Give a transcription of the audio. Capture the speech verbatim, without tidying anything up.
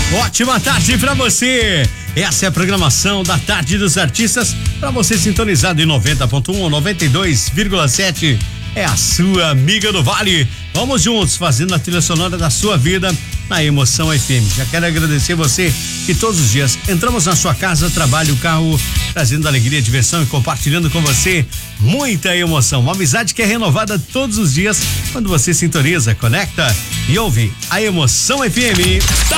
Ótima tarde pra você. Essa é a programação da Tarde dos Artistas, pra você sintonizado em noventa ponto um ou noventa e dois vírgula sete. É a sua amiga do Vale. Vamos juntos fazendo a trilha sonora da sua vida na Emoção F M. Já quero agradecer você que todos os dias entramos na sua casa, trabalho, carro, trazendo alegria, diversão e compartilhando com você muita emoção. Uma amizade que é renovada todos os dias quando você sintoniza, conecta e ouve a Emoção F M.